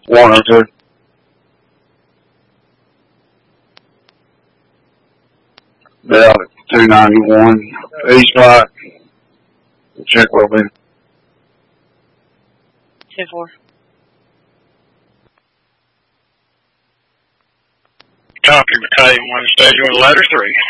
102. Bell at 291. East Light. Check will be. 10-4. Copy, Battalion 1, Stage 1, Ladder 3.